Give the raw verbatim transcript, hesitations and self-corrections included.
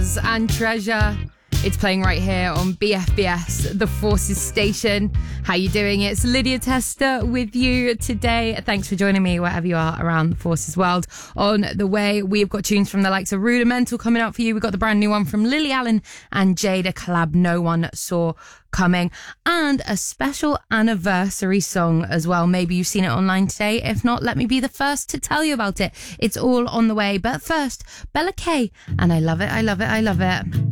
Mars and Treasure. It's playing right here on B F B S, the Forces station. How you doing? It's Lydia Tester with you today. Thanks for joining me wherever you are around the Forces world. On the way, we've got tunes from the likes of Rudimental coming up for you. We've got the brand new one from Lily Allen and Jada, collab no one saw coming, and a special anniversary song as well. Maybe you've seen it online today. If not, let me be the first to tell you about it. It's all on the way. But first, Bella K, and I love it, I love it, I love it.